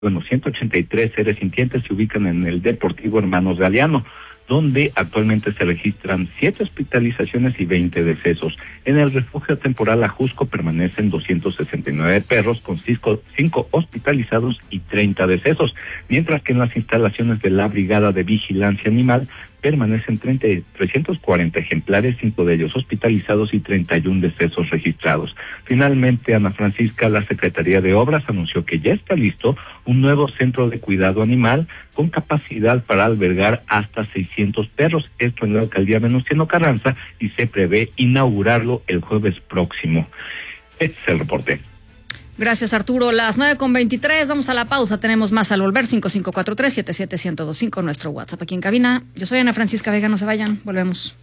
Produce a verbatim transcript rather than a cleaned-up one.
Bueno, ciento ochenta y tres seres sintientes se ubican en el Deportivo Hermanos Galeano, donde actualmente se registran siete hospitalizaciones y veinte decesos. En el refugio temporal Ajusco permanecen doscientos sesenta y nueve perros con cinco hospitalizados y treinta decesos, mientras que en las instalaciones de la Brigada de Vigilancia Animal permanecen trescientos cuarenta ejemplares, cinco de ellos hospitalizados y treinta y un decesos registrados. Finalmente, Ana Francisca, la Secretaría de Obras anunció que ya está listo un nuevo centro de cuidado animal con capacidad para albergar hasta seiscientos perros, esto en la alcaldía Venustiano Carranza, y se prevé inaugurarlo el jueves próximo. Este es el reporte. Gracias, Arturo. Las nueve con veintitrés, vamos a la pausa. Tenemos más al volver. Cinco cinco cuatro tres siete siete uno cero dos cinco, nuestro WhatsApp aquí en cabina. Yo soy Ana Francisca Vega, no se vayan, volvemos.